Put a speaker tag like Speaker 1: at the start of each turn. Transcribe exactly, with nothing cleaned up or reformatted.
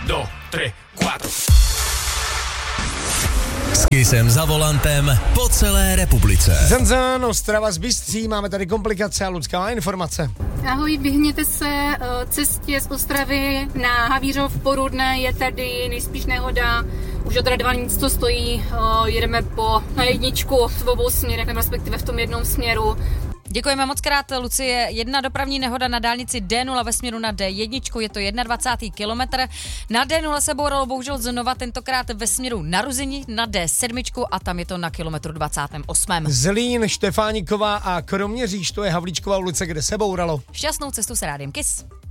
Speaker 1: dos, tres, cuatro.
Speaker 2: S Kissem za volantem po celé republice.
Speaker 3: Zanzan, Ostrava z Bystří, máme tady komplikace a Lucka má informace.
Speaker 4: Ahoj, vyhněte se cestě z Ostravy na Havířov po Rudné, je tady nejspíš nehoda. Už od Radvanic to stojí, jedeme po na jedničku v obou směrech, nebo respektive v tom jednom směru.
Speaker 5: Děkujeme moc krát, Lucie. Jedna dopravní nehoda na dálnici D nula ve směru na D jedna, je to dvacátý první kilometr. Na D nula se bouralo bohužel znova, tentokrát ve směru na Ruzini na D sedm a tam je to na kilometru dvacátém osmém
Speaker 3: Zlín, Štefániková a Kroměříž, to je Havlíčková ulice, kde se bouralo.
Speaker 5: Šťastnou cestu s Rádiem Kiss.